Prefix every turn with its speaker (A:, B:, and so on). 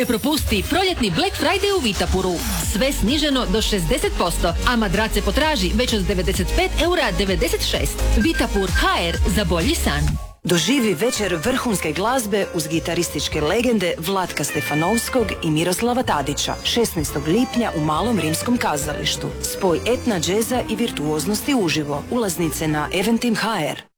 A: Ne propusti proljetni Black Friday u Vitapuru. Sve sniženo do 60%, a madrace potraži već od 95,96 €. Vitapur HR za bolji san.
B: Doživi večer vrhunske glazbe uz gitarističke legende Vlatka Stefanovskog i Miroslava Tadića 16. lipnja u Malom rimskom kazalištu. Spoj etna, džeza i virtuoznosti uživo. Ulaznice na Eventim HR.